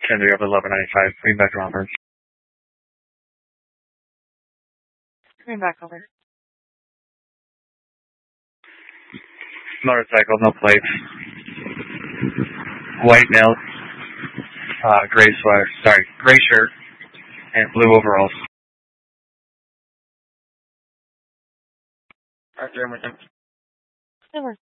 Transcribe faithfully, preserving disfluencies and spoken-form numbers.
ten three over eleven ninety-five. Bring back to Romford. Bring back over. Motorcycle, no plates. White male, uh, gray sweater, sorry, gray shirt, and blue overalls. Alright, there with him. Over.